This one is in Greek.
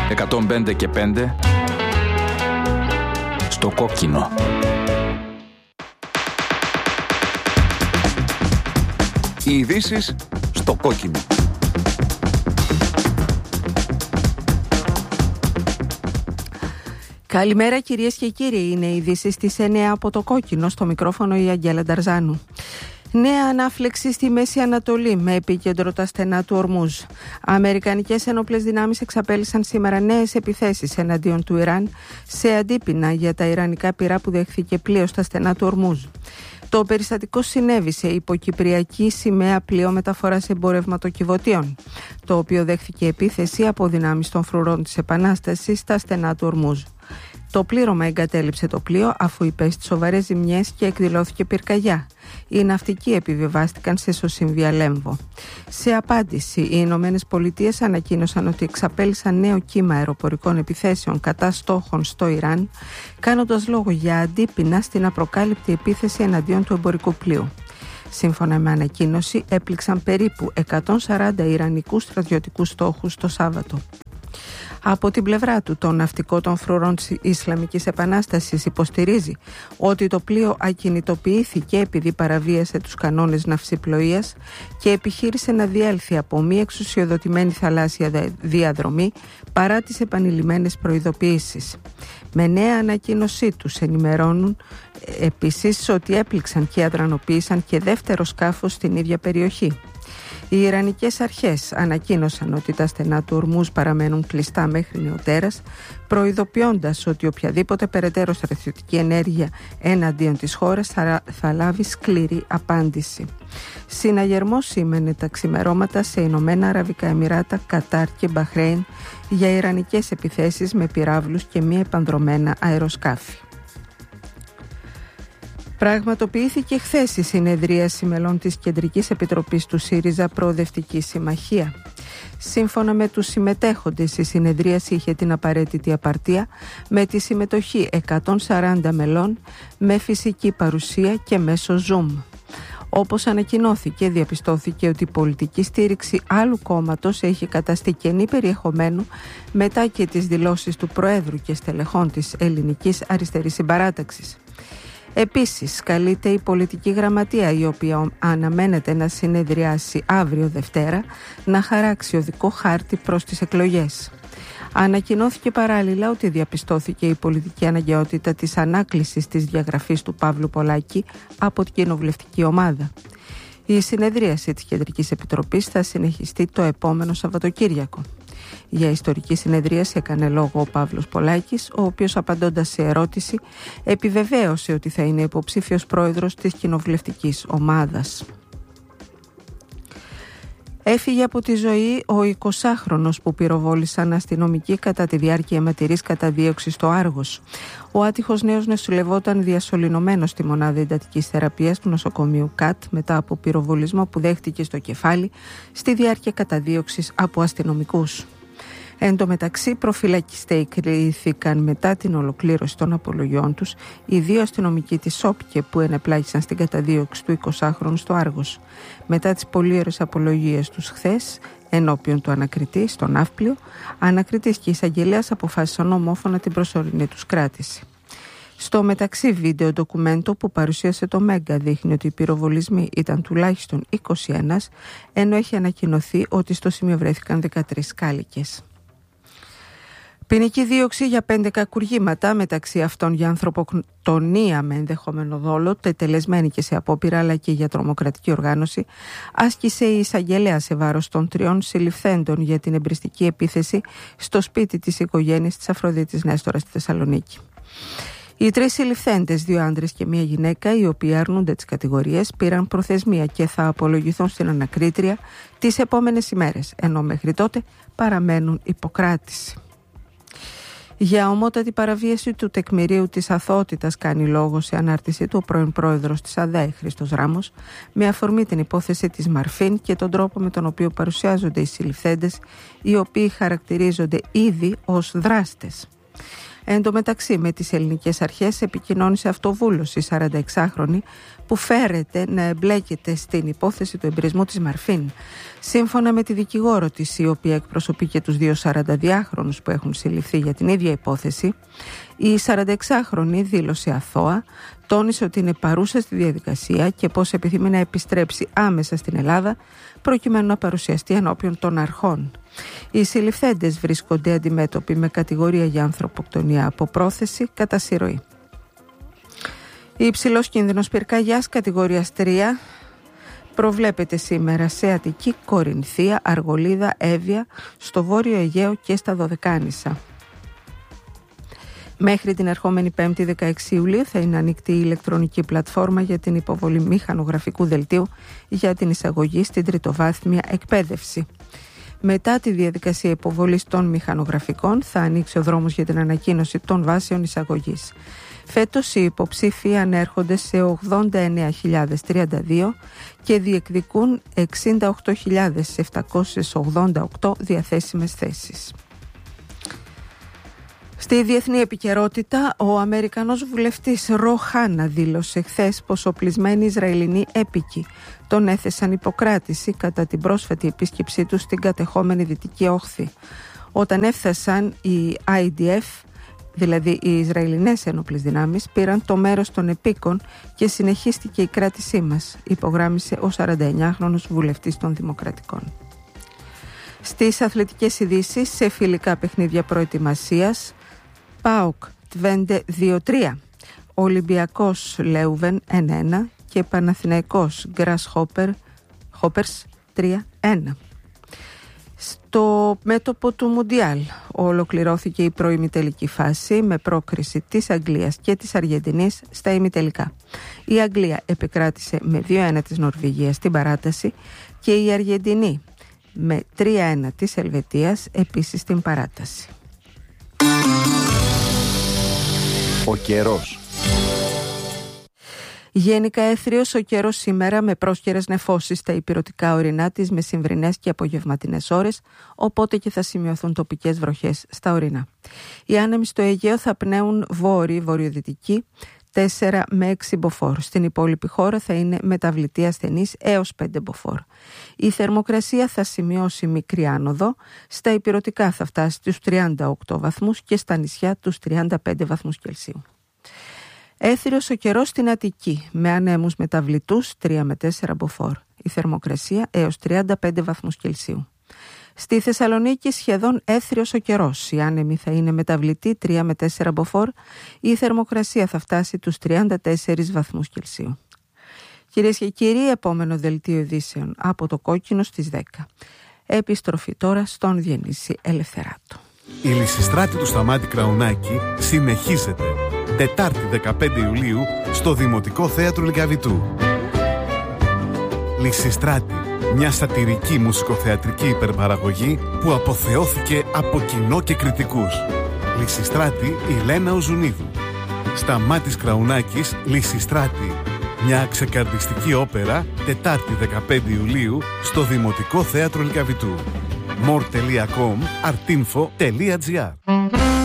105 και 5 στο κόκκινο. Οι ειδήσεις στο κόκκινο. Καλημέρα κυρίες και κύριοι, είναι οι ειδήσεις στις 9 από το κόκκινο, στο μικρόφωνο η Αγγέλα Νταρζάνου. Νέα ανάφλεξη στη Μέση Ανατολή με επίκεντρο τα στενά του Ορμούζ. Αμερικανικές ενόπλες δυνάμεις εξαπέλυσαν σήμερα νέες επιθέσεις εναντίον του Ιράν σε αντίπεινα για τα ιρανικά πυρά που δέχθηκε πλοίο στα στενά του Ορμούζ. Το περιστατικό συνέβη σε υποκυπριακή σημαία πλοίο μεταφοράς εμπορευματοκιβωτίων, το οποίο δέχθηκε επίθεση από δυνάμεις των φρουρών της Επανάστασης στα στενά του Ορμούζ. Το πλήρωμα εγκατέλειψε το πλοίο αφού υπέστη σοβαρές ζημιές και εκδηλώθηκε πυρκαγιά. Οι ναυτικοί επιβιβάστηκαν σε Σωσιμβία Λέμβο. Σε απάντηση, οι Ηνωμένες Πολιτείες ανακοίνωσαν ότι εξαπέλυσαν νέο κύμα αεροπορικών επιθέσεων κατά στόχων στο Ιράν, κάνοντας λόγο για αντίπεινα στην απροκάλυπτη επίθεση εναντίον του εμπορικού πλοίου. Σύμφωνα με ανακοίνωση, έπληξαν περίπου 140 ιρανικούς στρατιωτικούς στόχους το Σάββατο. Από την πλευρά του, το ναυτικό των φρουρών της Ισλαμικής Επανάστασης υποστηρίζει ότι το πλοίο ακινητοποιήθηκε επειδή παραβίασε τους κανόνες ναυσιπλοείας και επιχείρησε να διέλθει από μη εξουσιοδοτημένη θαλάσσια διαδρομή παρά τις επανειλημμένες προειδοποιήσεις. Με νέα ανακοίνωσή τους ενημερώνουν επίσης ότι έπληξαν και αδρανοποίησαν και δεύτερο σκάφος στην ίδια περιοχή. Οι Ιρανικές αρχές ανακοίνωσαν ότι τα στενά του Ορμούζ παραμένουν κλειστά μέχρι νεοτέρας, προειδοποιώντας ότι οποιαδήποτε περαιτέρω στρατιωτική ενέργεια εναντίον της χώρας θα λάβει σκληρή απάντηση. Συναγερμός σήμαινε τα ξημερώματα σε Ηνωμένα Αραβικά Εμιράτα, Κατάρ και Μπαχρέιν για ιρανικές επιθέσεις με πυράβλους και μη επανδρωμένα αεροσκάφη. Πραγματοποιήθηκε χθες η συνεδρίαση μελών της Κεντρικής Επιτροπής του ΣΥΡΙΖΑ Προοδευτική Συμμαχία. Σύμφωνα με τους συμμετέχοντες, η συνεδρίαση είχε την απαραίτητη απαρτία με τη συμμετοχή 140 μελών με φυσική παρουσία και μέσω Zoom. Όπως ανακοινώθηκε, διαπιστώθηκε ότι η πολιτική στήριξη άλλου κόμματος έχει καταστεί κενή περιεχομένου μετά και τις δηλώσεις του Προέδρου και στελεχών της Ελληνικής Αριστερής Συμπαράταξης. Επίσης, καλείται η πολιτική γραμματεία, η οποία αναμένεται να συνεδριάσει αύριο Δευτέρα, να χαράξει οδικό χάρτη προς τις εκλογές. Ανακοινώθηκε παράλληλα ότι διαπιστώθηκε η πολιτική αναγκαιότητα της ανάκλησης της διαγραφής του Παύλου Πολάκη από την κοινοβουλευτική ομάδα. Η συνεδρίαση της Κεντρικής Επιτροπής θα συνεχιστεί το επόμενο Σαββατοκύριακο. Για ιστορική συνεδρίαση έκανε λόγο ο Παύλος Πολάκης, ο οποίος απαντώντας σε ερώτηση επιβεβαίωσε ότι θα είναι υποψήφιος πρόεδρος της κοινοβουλευτικής ομάδας. Έφυγε από τη ζωή ο 20χρονος που πυροβόλησαν αστυνομικοί κατά τη διάρκεια αιματηρής καταδίωξης στο Άργος. Ο άτυχος νέος νοσηλευόταν διασωληνωμένος στη μονάδα εντατικής θεραπείας του νοσοκομείου ΚΑΤ μετά από πυροβολισμό που δέχτηκε στο κεφάλι στη διάρκεια καταδίωξης από αστυνομικούς. Εν τω μεταξύ, προφυλακιστέοι κρίθηκαν μετά την ολοκλήρωση των απολογιών τους οι δύο αστυνομικοί της ΣΟΠΚΕ που ενεπλάγησαν στην καταδίωξη του 20χρονου στο Άργος. Μετά τις πολύωρες απολογίες τους χθες, ενώπιον του ανακριτή στο Ναύπλιο, ανακριτής και εισαγγελέας αποφάσισαν ομόφωνα την προσωρινή τους κράτηση. Στο μεταξύ, βίντεο ντοκουμέντο που παρουσίασε το Μέγκα δείχνει ότι οι πυροβολισμοί ήταν τουλάχιστον 21, ενώ έχει ανακοινωθεί ότι στο σημείο βρέθηκαν 13 κάλικες. Ποινική δίωξη για 5 κακουργήματα, μεταξύ αυτών για ανθρωποκτονία με ενδεχόμενο δόλο, τετελεσμένη και σε απόπειρα αλλά και για τρομοκρατική οργάνωση, άσκησε η εισαγγελέα σε βάρος των 3 συλληφθέντων για την εμπριστική επίθεση στο σπίτι της οικογένειας της Αφροδίτης Νέστορα στη Θεσσαλονίκη. Οι 3 συλληφθέντες, 2 άντρες και 1 γυναίκα, οι οποίοι αρνούνται τις κατηγορίες, πήραν προθεσμία και θα απολογηθούν στην ανακρίτρια τις επόμενες ημέρες, ενώ μέχρι τότε παραμένουν υποκράτηση. Για ομότατη παραβίαση του τεκμηρίου της αθωότητας κάνει λόγο σε ανάρτησή του ο πρώην πρόεδρος της ΑΔΕ, Χρήστος Ράμος, με αφορμή την υπόθεση της Μαρφίν και τον τρόπο με τον οποίο παρουσιάζονται οι συλληφθέντες, οι οποίοι χαρακτηρίζονται ήδη ως δράστες. Εν τω μεταξύ, με τις ελληνικές αρχές επικοινώνησε αυτοβούλος η 46χρονη που φέρεται να εμπλέκεται στην υπόθεση του εμπρισμού της Μαρφίν. Σύμφωνα με τη δικηγόρο της, η οποία εκπροσωπεί και τους δύο 42χρονους που έχουν συλληφθεί για την ίδια υπόθεση, η 46χρονη δήλωσε αθώα, τόνισε ότι είναι παρούσα στη διαδικασία και πως επιθυμεί να επιστρέψει άμεσα στην Ελλάδα προκειμένου να παρουσιαστεί ενώπιον των αρχών. Οι συλληφθέντες βρίσκονται αντιμέτωποι με κατηγορία για ανθρωποκτονία από πρόθεση κατά συρροή. Υψηλός κίνδυνος πυρκαγιάς κατηγορίας 3 προβλέπεται σήμερα σε Αττική, Κορινθία, Αργολίδα, Εύβοια, στο Βόρειο Αιγαίο και στα Δωδεκάνησα. Μέχρι την ερχόμενη 5η 16 Ιουλίου θα είναι ανοιχτή η ηλεκτρονική πλατφόρμα για την υποβολή μηχανογραφικού δελτίου για την εισαγωγή στην τριτοβάθμια εκπαίδευση. Μετά τη διαδικασία υποβολής των μηχανογραφικών θα ανοίξει ο δρόμος για την ανακοίνωση των βάσεων εισαγωγής. Φέτος οι υποψήφοι ανέρχονται σε 89.032 και διεκδικούν 68.788 διαθέσιμες θέσεις. Στη διεθνή επικαιρότητα, ο Αμερικανός βουλευτής Ρο Χάνα δήλωσε χθες πως οπλισμένοι Ισραηλινοί έπικοι τον έθεσαν υποκράτηση κατά την πρόσφατη επίσκεψή του στην κατεχόμενη Δυτική Όχθη. Όταν έφτασαν οι IDF, δηλαδή οι Ισραηλινές ένοπλες δυνάμεις, πήραν το μέρος των επίκων και συνεχίστηκε η κράτησή μας, υπογράμμισε ο 49χρονος βουλευτής των Δημοκρατικών. Στις αθλητικές ειδήσεις, σε φιλικά παιχνίδια προετοιμασίας, ΠΑΟΚ Τβέντε 2-3, Ολυμπιακός Λέουβεν 1-1 και Παναθηναϊκός Γκρασχόπερς 3-1. Στο μέτωπο του Μουντιάλ ολοκληρώθηκε η προημιτελική φάση με πρόκριση της Αγγλίας και της Αργεντινής στα ημιτελικά. Η Αγγλία επικράτησε με 2-1 της Νορβηγίας στην παράταση και η Αργεντινή με 3-1 της Ελβετίας επίσης στην παράταση. Ο καιρός. Γενικά έθριος ο καιρός σήμερα με πρόσκαιρες νεφώσεις στα ηπειρωτικά ορεινά της μεσημβρινές και απογευματινές ώρες, οπότε και θα σημειωθούν τοπικές βροχές στα ορεινά. Οι άνεμοι στο Αιγαίο θα πνέουν βορειοδυτική 4 με 6 μποφόρ. Στην υπόλοιπη χώρα θα είναι μεταβλητή ασθενής έως 5 μποφόρ. Η θερμοκρασία θα σημειώσει μικρή άνοδο, στα ηπειρωτικά θα φτάσει τους 38 βαθμούς και στα νησιά τους 35 βαθμούς Κελσίου. Έθριος ο καιρός στην Αττική, με ανέμους μεταβλητούς 3 με 4 μποφόρ. Η θερμοκρασία έως 35 βαθμούς Κελσίου. Στη Θεσσαλονίκη σχεδόν έθριος ο καιρός. Οι άνεμοι θα είναι μεταβλητοί 3 με 4 μποφόρ. Η θερμοκρασία θα φτάσει τους 34 βαθμούς Κελσίου. Κυρίες και κύριοι, επόμενο δελτίο ειδήσεων από το Κόκκινο στις 10. Επιστροφή τώρα στον Διονύση Ελευθεράτο. Η Λυσιστράτη του Σταμάτη Κραουνάκη συνεχίζεται. Τετάρτη 15 Ιουλίου στο Δημοτικό Θέατρο Λυκαβητού. Λυσιστράτη, μια σατιρική μουσικοθεατρική υπερπαραγωγή που αποθεώθηκε από κοινό και κριτικούς. Λυσιστράτη η Λένα Οζουνίδου. Σταμάτης Κραουνάκης, Λυσιστράτη. Μια ξεκαρδιστική όπερα, Τετάρτη 15 Ιουλίου στο Δημοτικό Θέατρο Λυκαβητού. more.com, artinfo.gr.